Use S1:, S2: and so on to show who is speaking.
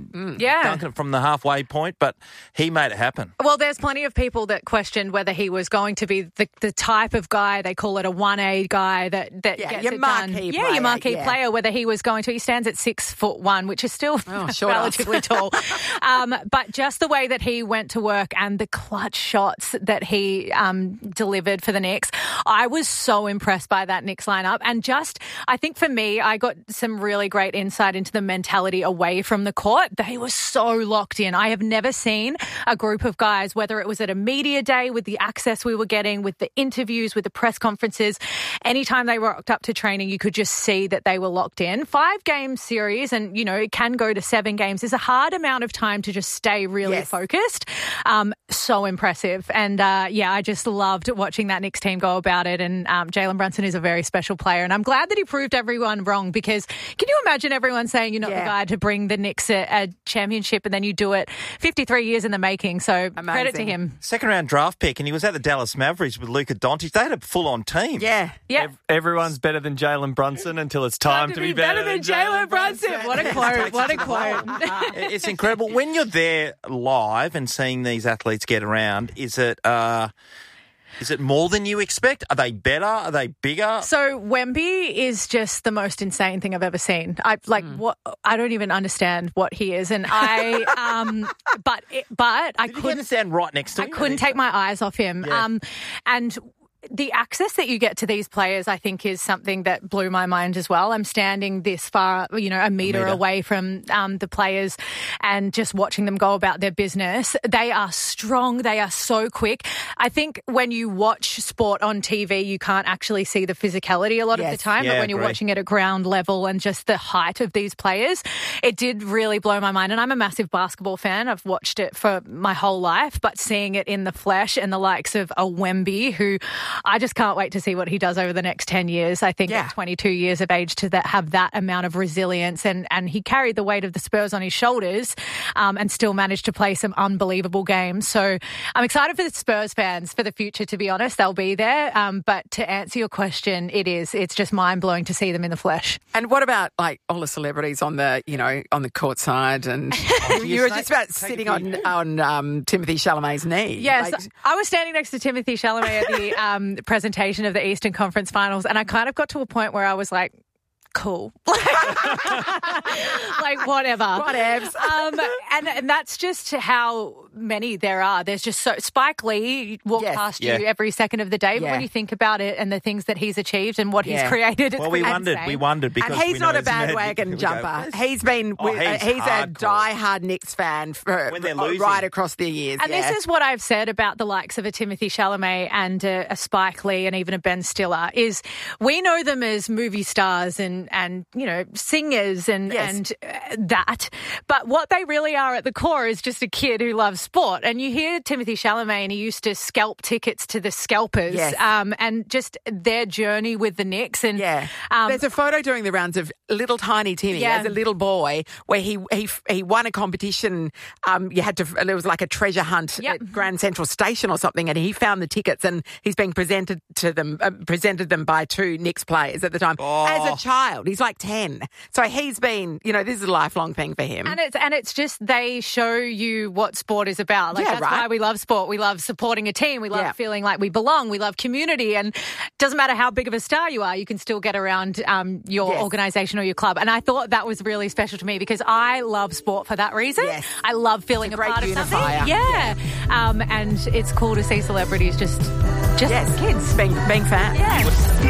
S1: dunking it from the halfway point, but he made it happen.
S2: Well, there's plenty of people that questioned whether he was going to be the type of guy, they call it a 1A guy that gets
S3: your
S2: it
S3: marquee
S2: done.
S3: player,
S2: Your marquee player, whether he was going to. He stands at 6'1", which is still relatively tall. But just the way that he went to work and the clutch shots that he delivered for the Knicks, I was so impressed by that Knicks lineup. And I think for me, I got some really great insight into the mentality away from the court. They were so locked in. I have never seen a group of guys, whether it was at a media day with the access we were getting, with the interviews, with the press conferences, anytime they rocked up to training, you could just see that they were locked in. 5-game series, and, it can go to 7 games, is a hard amount of time to just stay really focused. So impressive. And, I just loved watching that Knicks team go about it. And Jalen Brunson is a very special player. And I'm glad that he proved everyone wrong, because can you imagine everyone saying you're not the guy to bring the Knicks a championship, and then you do it 53 years in the making. So credit to him.
S1: Second-round draft pick, and he was at the Dallas Mavericks with Luka Doncic. They had a full-on team.
S2: Yeah.
S4: Everyone's better than Jalen Brunson until it's time to be better than Jalen Brunson.
S2: What a quote. What a quote.
S1: It's incredible. When you're there live and seeing these athletes get around, is it more than you expect? Are they better? Are they bigger?
S2: So Wemby is just the most insane thing I've ever seen. What I don't even understand what he is, and but I couldn't
S1: stand right next to him.
S2: I couldn't take my eyes off him.
S1: Yeah.
S2: And the access that you get to these players, I think, is something that blew my mind as well. I'm standing this far, a meter away from the players and just watching them go about their business. They are strong. They are so quick. I think when you watch sport on TV, you can't actually see the physicality a lot of the time. But when you're watching it at ground level and just the height of these players, it did really blow my mind. And I'm a massive basketball fan. I've watched it for my whole life, but seeing it in the flesh and the likes of a Wemby, who I just can't wait to see what he does over the next 10 years. I think at 22 years of age to have that amount of resilience, and he carried the weight of the Spurs on his shoulders and still managed to play some unbelievable games. So I'm excited for the Spurs fans for the future, to be honest. They'll be there. But to answer your question, it's just mind-blowing to see them in the flesh.
S3: And what about all the celebrities on the court side? And you were just about sitting on Timothy Chalamet's knee.
S2: Yes, I was standing next to Timothy Chalamet at the presentation of the Eastern Conference Finals, and I kind of got to a point where I was like, cool. Whatever.
S3: Whatevs.
S2: And that's just how many there are. There's just Spike Lee walked past you every second of the day. But when you think about it and the things that he's achieved and what he's created, it's
S1: we wondered because
S3: and he's not a bandwagon jumper. He's been he's a diehard Knicks fan for right across the years.
S2: And this is what I've said about the likes of a Timothy Chalamet and a Spike Lee and even a Ben Stiller, is we know them as movie stars and singers and that, but what they really are at the core is just a kid who loves sport. And you hear Timothy Chalamet, and he used to scalp tickets to the scalpers, and just their journey with the Knicks. And
S3: there's a photo doing the rounds of little tiny Timmy as a little boy, where he won a competition. There was like a treasure hunt at Grand Central Station or something, and he found the tickets, and he's being presented them by 2 Knicks players at the time as a child. He's like 10. So he's been, this is a lifelong thing for him.
S2: And it's just, they show you what sport is about. That's why we love sport. We love supporting a team. We love feeling like we belong. We love community. And it doesn't matter how big of a star you are, you can still get around your organisation or your club. And I thought that was really special to me, because I love sport for that reason. Yes. I love feeling a part of something. Yeah. And it's cool to see celebrities just kids.
S3: Being fans.
S2: Yeah.